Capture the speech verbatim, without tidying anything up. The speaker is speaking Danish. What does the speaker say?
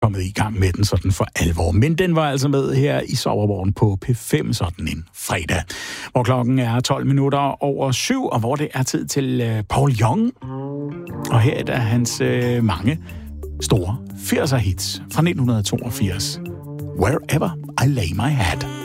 kommet i gang med den sådan for alvor. Men den var altså med her i Soverborgen på P fem sådan en fredag, hvor klokken er tolv minutter over syv, og hvor det er tid til uh, Paul Young. Og her er hans uh, mange store firser hits fra nitten toogfirs. Wherever I lay my hat.